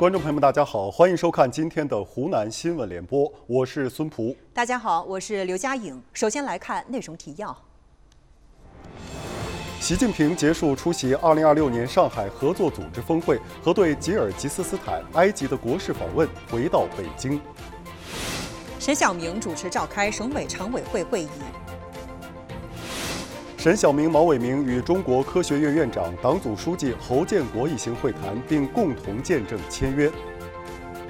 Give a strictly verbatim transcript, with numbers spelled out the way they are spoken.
观众朋友们，大家好，欢迎收看今天的湖南新闻联播，我是孙璞。 大家好，我是刘佳颖。首先来看内容提要。 习近平结束出席二零二六年上海合作组织峰会和对吉尔吉斯斯坦、埃及的国事访问，回到北京。 沈晓明主持召开省委常委会会议。 沈晓明、毛伟明与中国科学院院长、党组书记侯建国一行会谈，并共同见证签约。